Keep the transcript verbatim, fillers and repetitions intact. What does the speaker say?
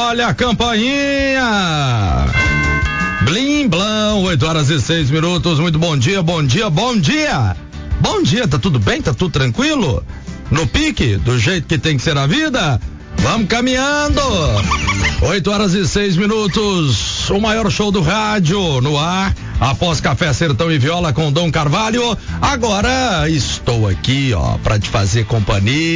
Olha a campainha. Blim, blão, oito horas e seis minutos. Muito bom dia, bom dia, bom dia. Bom dia, tá tudo bem? Tá tudo tranquilo? No pique, do jeito que tem que ser a vida? Vamos caminhando. oito horas e seis minutos. O maior show do rádio no ar. Após Café Sertão e Viola com Dom Carvalho. Agora estou aqui, ó, pra te fazer companhia.